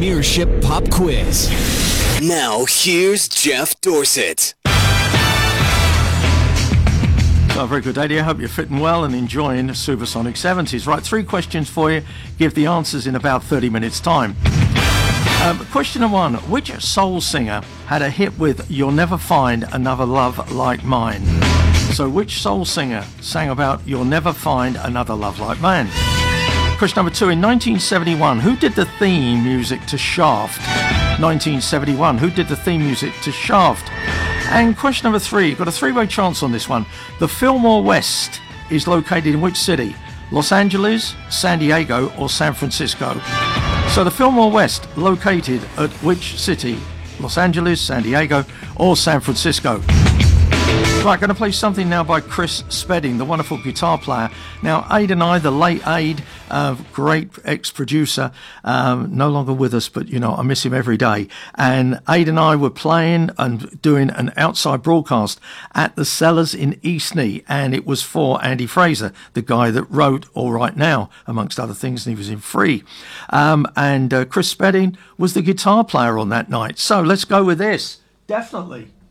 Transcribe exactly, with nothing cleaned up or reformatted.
Premiership Pop Quiz. Now, here's Jeff Dorset. So, very good day to you. Hope you're fitting well and enjoying Supersonic seventies. Right, three questions for you. Give the answers in about thirty minutes' time. Um, question number one. Which soul singer had a hit with You'll Never Find Another Love Like Mine? So, which soul singer sang about You'll Never Find Another Love Like Mine? Question number two. In nineteen seventy-one, who did the theme music to Shaft? nineteen seventy-one. Who did the theme music to Shaft? And question number three. You've got a three-way chance on this one. The Fillmore West is located in which city? Los Angeles, San Diego, or San Francisco? So the Fillmore West located at which city? Los Angeles, San Diego, or San Francisco? Right, going to play something now by Chris Spedding, the wonderful guitar player. Now, Aid and I, the late Aid, uh, great ex-producer, um, no longer with us, but, you know, I miss him every day. And Aid and I were playing and doing an outside broadcast at the Cellars in Eastney, and it was for Andy Fraser, the guy that wrote All Right Now, amongst other things, and he was in Free. Um, and uh, Chris Spedding was the guitar player on that night. So let's go with this. Definitely.